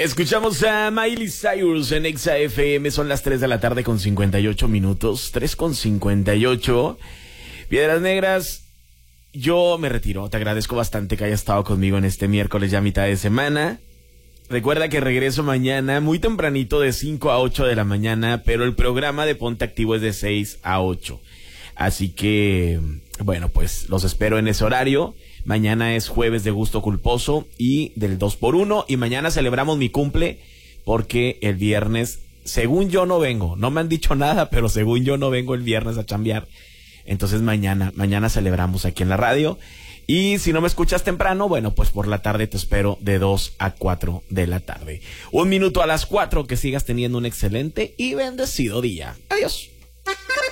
Escuchamos a Miley Cyrus en Exa FM. Son las 3 de la tarde con 58 minutos. 3 con 58. Piedras Negras, yo me retiro. Te agradezco bastante que hayas estado conmigo en este miércoles ya mitad de semana. Recuerda que regreso mañana muy tempranito de 5 a 8 de la mañana, pero el programa de Ponte Activo es de 6 a 8. Así que, bueno, pues los espero en ese horario. Mañana es jueves de gusto culposo y del 2x1. Y mañana celebramos mi cumple porque el viernes, según yo, no vengo. No me han dicho nada, pero según yo no vengo el viernes a chambear. Entonces mañana celebramos aquí en la radio. Y si no me escuchas temprano, bueno, pues por la tarde te espero de 2 a 4 de la tarde. 1 minuto a las 4, que sigas teniendo un excelente y bendecido día. Adiós.